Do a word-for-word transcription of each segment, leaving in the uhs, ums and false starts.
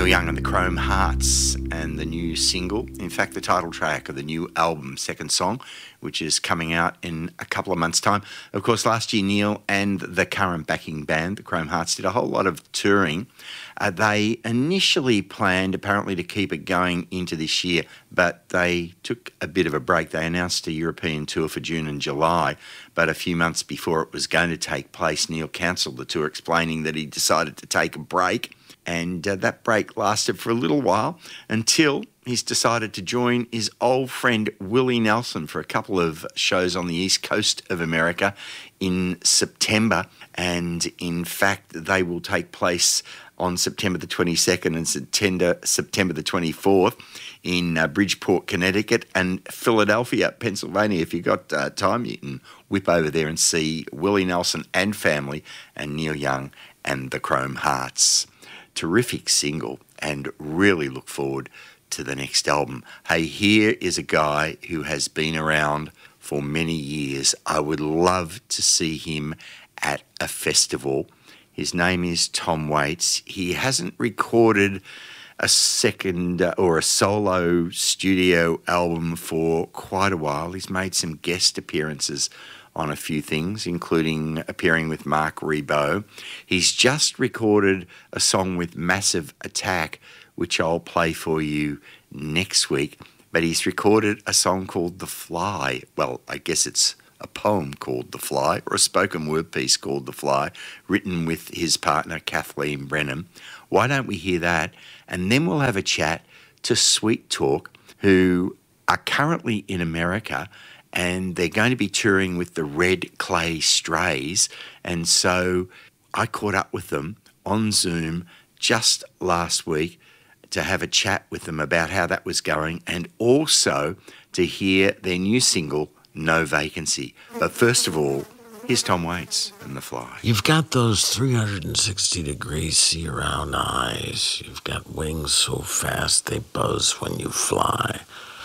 Neil Young and the Chrome Hearts and the new single, in fact the title track of the new album, second song, which is coming out in a couple of months' time. Of course, last year Neil and the current backing band, the Chrome Hearts, did a whole lot of touring. Uh, they initially planned apparently to keep it going into this year, but they took a bit of a break. They announced a European tour for June and July, but a few months before it was going to take place, Neil cancelled the tour, explaining that he decided to take a break. And uh, that break lasted for a little while until he's decided to join his old friend Willie Nelson for a couple of shows on the east coast of America in September. And in fact, they will take place on September the twenty-second and September, September the twenty-fourth in uh, Bridgeport, Connecticut and Philadelphia, Pennsylvania. If you've got uh, time, you can whip over there and see Willie Nelson and family and Neil Young and the Chrome Hearts. Terrific single, and really look forward to the next album. Hey, here is a guy who has been around for many years. I would love to see him at a festival. His name is Tom Waits. He hasn't recorded a second uh, or a solo studio album for quite a while. He's made some guest appearances on a few things, including appearing with Mark Ribot. He's just recorded a song with Massive Attack, which I'll play for you next week. But he's recorded a song called The Fly. Well, I guess it's a poem called The Fly, or a spoken word piece called The Fly, written with his partner Kathleen Brennan. Why don't we hear that? And then we'll have a chat to Sweet Talk, who are currently in America, and they're going to be touring with the Red Clay Strays. And so I caught up with them on Zoom just last week to have a chat with them about how that was going, and also to hear their new single, No Vacancy. But first of all, here's Tom Waits and The Fly. You've got those three hundred sixty degrees see-around eyes. You've got wings so fast they buzz when you fly.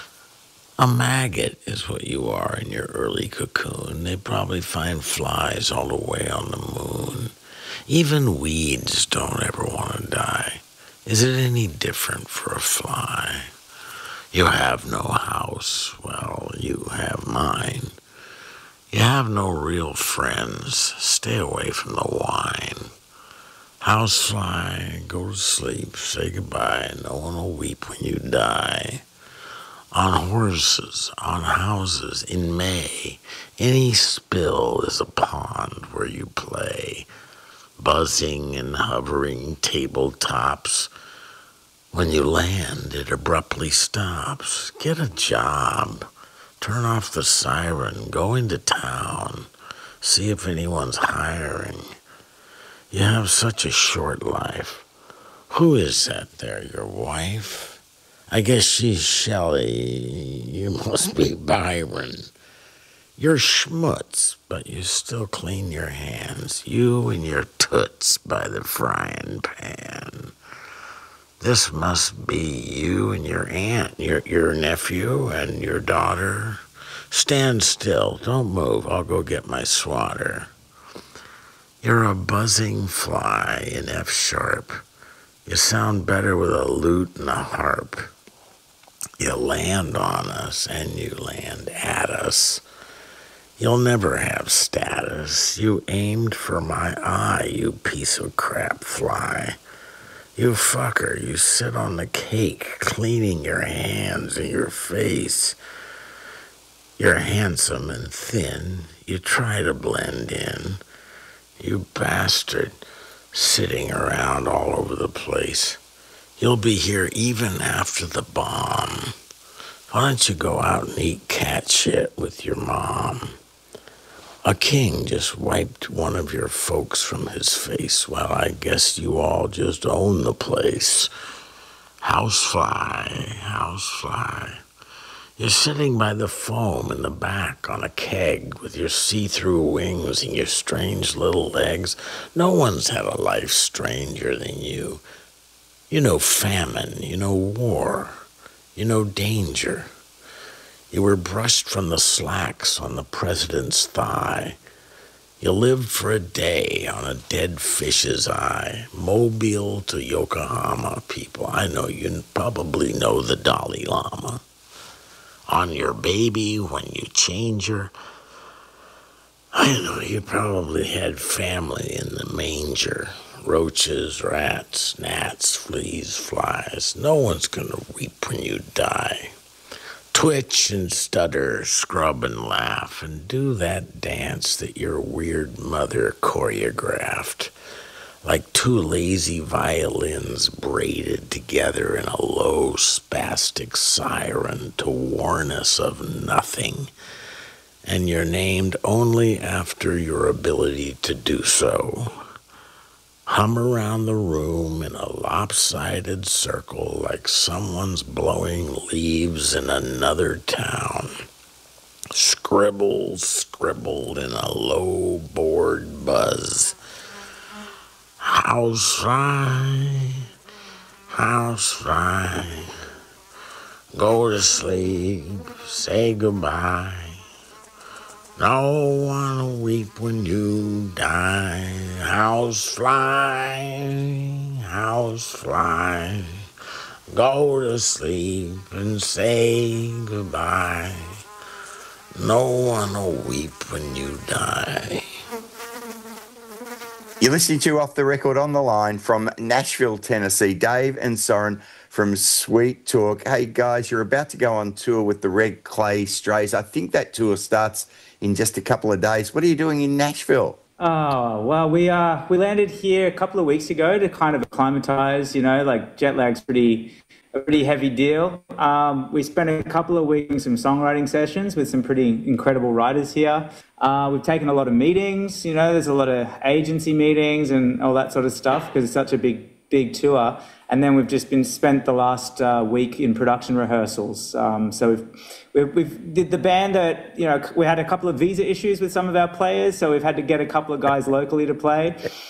A maggot is what you are in your early cocoon. They probably find flies all the way on the moon. Even weeds don't ever want to die. Is it any different for a fly? You have no house. Well, you have mine. You have no real friends. Stay away from the wine. Housefly, go to sleep, say goodbye. No one will weep when you die. On horses, on houses, in May, any spill is a pond where you play, buzzing and hovering tabletops. When you land, it abruptly stops. Get a job. Turn off the siren. Go into town. See if anyone's hiring. You have such a short life. Who is that there, your wife? I guess she's Shelley. You must be Byron. You're schmutz, but you still clean your hands. You and your toots by the frying pan. This must be you and your aunt, your, your nephew and your daughter. Stand still. Don't move. I'll go get my swatter. You're a buzzing fly in F sharp. You sound better with a lute and a harp. You land on us and you land at us. You'll never have status. You aimed for my eye, you piece of crap fly. You fucker, you sit on the cake, cleaning your hands and your face. You're handsome and thin. You try to blend in. You bastard, sitting around all over the place. You'll be here even after the bomb. Why don't you go out and eat cat shit with your mom? A king just wiped one of your folks from his face. Well, I guess you all just own the place. Housefly, housefly. You're sitting by the foam in the back on a keg with your see-through wings and your strange little legs. No one's had a life stranger than you. You know famine, you know war, you know danger. You were brushed from the slacks on the president's thigh. You lived for a day on a dead fish's eye, Mobile to Yokohama, people. I know you probably know the Dalai Lama. On your baby when you change her. I know you probably had family in the manger. Roaches, rats, gnats, fleas, flies. No one's gonna weep when you die. Twitch and stutter, scrub and laugh, and do that dance that your weird mother choreographed, like two lazy violins braided together in a low spastic siren to warn us of nothing, and you're named only after your ability to do so. Hum around the room in a lopsided circle like someone's blowing leaves in another town. Scribble, scribbled in a low bored buzz. Housefly, housefly, go to sleep, say goodbye. No one will weep when you die. Housefly, housefly, go to sleep and say goodbye. No one will weep when you die. You're listening to Off the Record on the Line from Nashville, Tennessee. Dave and Soren from Sweet Talk. Hey, guys, you're about to go on tour with the Red Clay Strays. I think that tour starts in just a couple of days. What are you doing in Nashville? Oh, well, we uh, we landed here a couple of weeks ago to kind of acclimatise, you know, like jet lag's pretty, a pretty heavy deal. Um, we spent a couple of weeks in some songwriting sessions with some pretty incredible writers here. Uh, we've taken a lot of meetings, you know, there's a lot of agency meetings and all that sort of stuff because it's such a big, big tour. And then we've just been spent the last uh, week in production rehearsals. Um, so we've, we've, we've did the band that, you know, we had a couple of visa issues with some of our players. So we've had to get a couple of guys locally to play.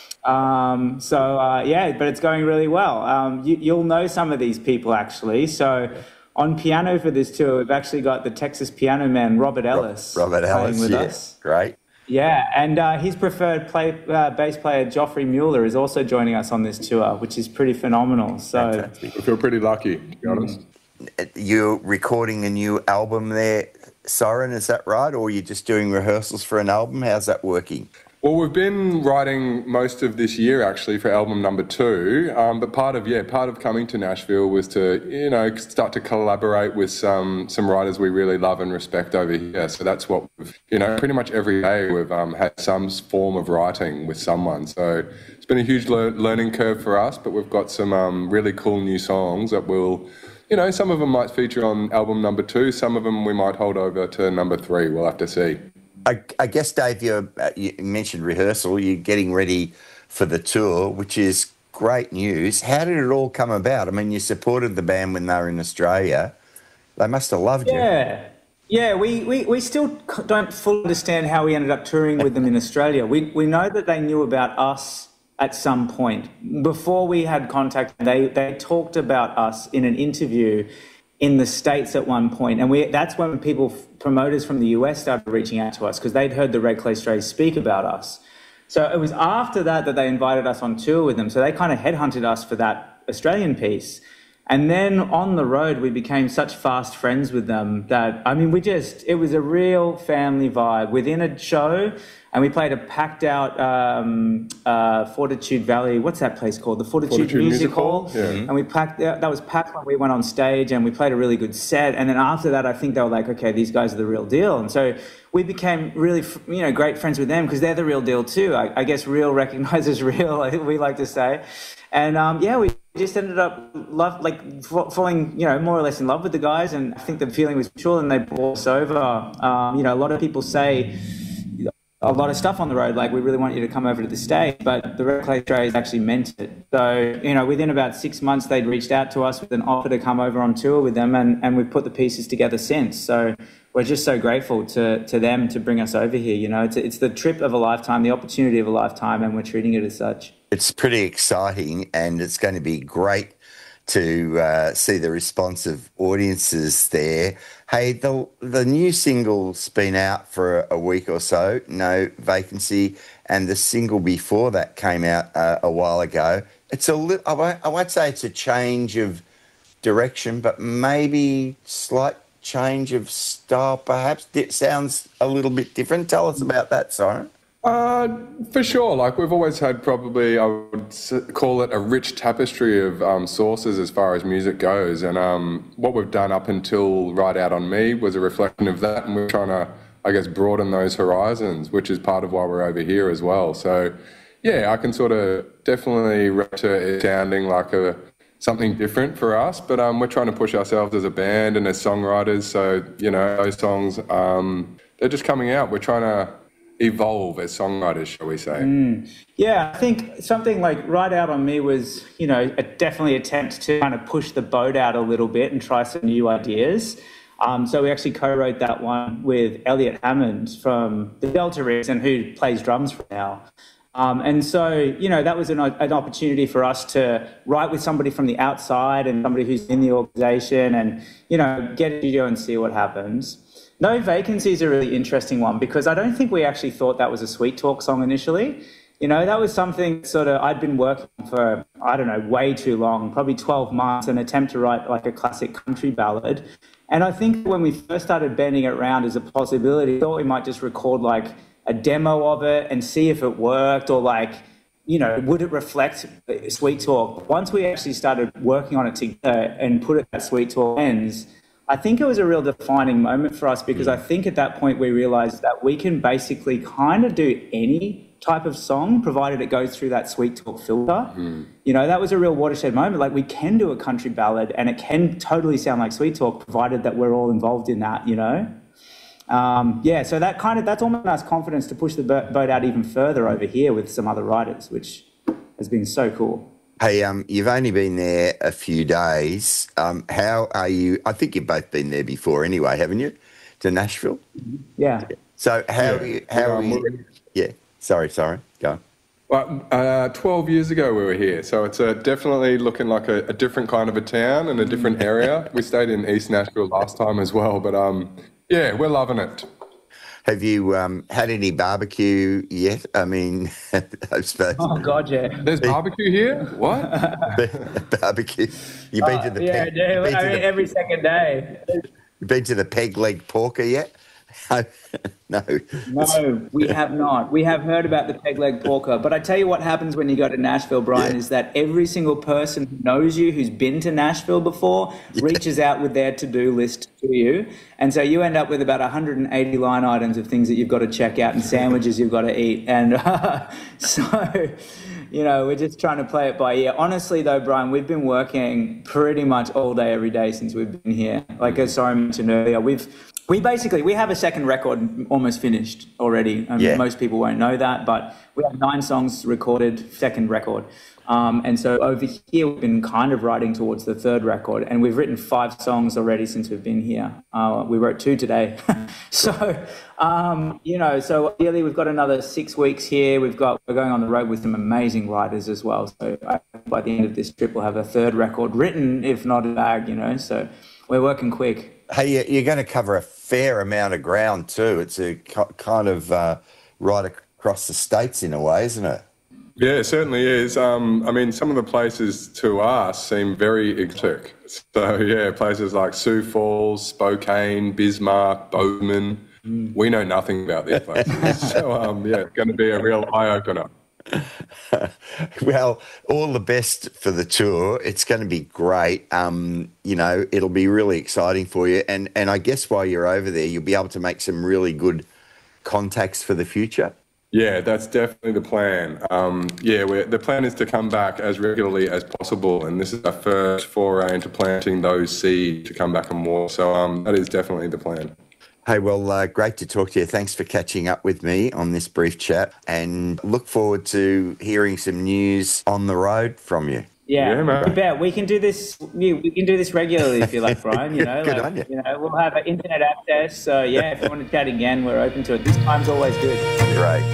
Um, so, uh, yeah, but it's going really well. Um, you, you'll know some of these people, actually. So on piano for this tour, we've actually got the Texas piano man, Robert Ellis. Robert Ellis, with yeah, us. Great. Yeah, and uh, his preferred play, uh, bass player, Joffrey Mueller, is also joining us on this tour, which is pretty phenomenal. So Fantastic. I feel pretty lucky, to be honest. You're recording a new album there, Soren, is that right? Or are you just doing rehearsals for an album? How's that working? Well, we've been writing most of this year, actually, for album number two. Um, but part of, yeah, part of coming to Nashville was to, you know, start to collaborate with some some writers we really love and respect over here. So that's what we've, you know, pretty much every day we've um, had some form of writing with someone. So it's been a huge lear- learning curve for us, but we've got some um, really cool new songs that will, you know, some of them might feature on album number two. Some of them we might hold over to number three. We'll have to see. I, I guess, Dave, you're, uh, you mentioned rehearsal. You're getting ready for the tour, which is great news. How did it all come about? I mean, you supported the band when they were in Australia. They must have loved you. Yeah. Yeah, we, we, we still don't fully understand how we ended up touring with them in Australia. We, we know that they knew about us at some point. Before we had contact, they, they talked about us in an interview in the States at one point, and we that's when people, promoters from the U S started reaching out to us because they'd heard the Red Clay Strays speak about us. So it was after that that they invited us on tour with them. So they kind of headhunted us for that Australian piece. And then on the road, we became such fast friends with them that, I mean, we just, it was a real family vibe within a show. And we played a packed out um, uh, Fortitude Valley, what's that place called? The Fortitude, Fortitude Music, Music Hall. Hall? Yeah. And we packed, that was packed when we went on stage and we played a really good set. And then after that, I think they were like, okay, these guys are the real deal. And so we became really, you know, great friends with them because they're the real deal too. I, I guess real recognizes real, we like to say. And um, yeah, we just ended up love, like falling, you know, more or less in love with the guys. And I think the feeling was mutual and they brought us over. Um, you know, a lot of people say a lot of stuff on the road, like we really want you to come over to the States, but the Red Clay Strays actually meant it. So, you know, within about six months, they'd reached out to us with an offer to come over on tour with them, and, and we've put the pieces together since. So we're just so grateful to, to them to bring us over here. You know, it's, it's the trip of a lifetime, the opportunity of a lifetime, and we're treating it as such. It's pretty exciting, and it's going to be great to uh, see the response of audiences there. Hey, the the new single's been out for a, a week or so, No Vacancy, and the single before that came out uh, a while ago. It's a li- I won't, I won't say it's a change of direction, but maybe slight change of style, perhaps. It sounds a little bit different. Tell us about that, Siren. Uh, for sure. Like, we've always had probably, I would call it a rich tapestry of um, sources as far as music goes. And um, what we've done up until Ride Out On Me was a reflection of that. And we're trying to, I guess, broaden those horizons, which is part of why we're over here as well. So, yeah, I can sort of definitely relate to it sounding like a something different for us. But um, we're trying to push ourselves as a band and as songwriters. So, you know, those songs, um, they're just coming out. We're trying to evolve as songwriters, shall we say. Mm. Yeah, I think something like Ride Out On Me was, you know, a definitely attempt to kind of push the boat out a little bit and try some new ideas. Um, so we actually co-wrote that one with Elliot Hammond from the Delta Rigs and who plays drums for now. Um, and so, you know, that was an, an opportunity for us to write with somebody from the outside and somebody who's in the organisation and, you know, get a studio and see what happens. No Vacancy is a really interesting one because I don't think we actually thought that was a Sweet Talk song initially. You know, that was something sort of I'd been working for, I don't know, way too long, probably twelve months, an attempt to write like a classic country ballad. And I think when we first started bending it around as a possibility, I thought we might just record like a demo of it and see if it worked or like, you know, would it reflect Sweet Talk? Once we actually started working on it together and put it at Sweet Talk ends, I think it was a real defining moment for us because I think at that point we realised that we can basically kind of do any type of song provided it goes through that Sweet Talk filter. Mm. You know, that was a real watershed moment. Like we can do a country ballad and it can totally sound like Sweet Talk provided that we're all involved in that, you know. Um, yeah, so that kind of, that's almost nice confidence to push the boat out even further over here with some other writers, which has been so cool. Hey, um, you've only been there a few days. Um, how are you? I think you've both been there before anyway, haven't you? To Nashville? Yeah. So how yeah. are you? How are you? Yeah. Sorry, sorry. Go on. Well, uh, twelve years ago we were here, so it's uh, definitely looking like a, a different kind of a town and a different area. We stayed in East Nashville last time as well, but um, yeah, we're loving it. Have you um, had any barbecue yet? I mean, I suppose. Oh, God, yeah. There's barbecue here? What? Barbecue. You've been uh, to the yeah, peg, yeah, I mean, the, every second day. You've been to the peg leg porker yet? No. No, we have not. We have heard about the peg leg porker, but I tell you what happens when you go to Nashville, Brian, yeah. is that every single person who knows you, who's been to Nashville before, yeah. reaches out with their to-do list to you. And so you end up with about one hundred eighty line items of things that you've got to check out and sandwiches you've got to eat. And uh, so, you know, we're just trying to play it by ear. Honestly, though, Brian, we've been working pretty much all day, every day since we've been here. Like as Sorry mentioned earlier, we've We basically, we have a second record almost finished already. I mean, yeah. Most people won't know that, but we have nine songs recorded, second record. Um, and so over here, we've been kind of writing towards the third record, and we've written five songs already since we've been here. Uh, we wrote two today. so, um, you know, so ideally we've got another six weeks here. We've got, we're going on the road with some amazing writers as well. So I, by the end of this trip, we'll have a third record written, if not a bag, you know, so we're working quick. Hey, you're going to cover a fair amount of ground too. It's a kind of uh, right across the states in a way, isn't it? Yeah, it certainly is. Um, I mean, some of the places to us seem very exotic. So, yeah, places like Sioux Falls, Spokane, Bismarck, Bowman. Mm. We know nothing about these places. so, um, yeah, it's going to be a real eye-opener. Well, all the best for the tour. It's going to be great. Um, you know, it'll be really exciting for you. And, and I guess while you're over there, you'll be able to make some really good contacts for the future. Yeah, that's definitely the plan. Um, yeah, we're, the plan is to come back as regularly as possible, and this is our first foray into planting those seeds to come back and more. So um, that is definitely the plan. Hey, well, uh, great to talk to you. Thanks for catching up with me on this brief chat, and look forward to hearing some news on the road from you. Yeah, yeah, bet we can do this. We can do this regularly if you like, Brian. You know, good like, on you. You know, we'll have internet access. So yeah, if you want to chat again, we're open to it. This time's always good. Great.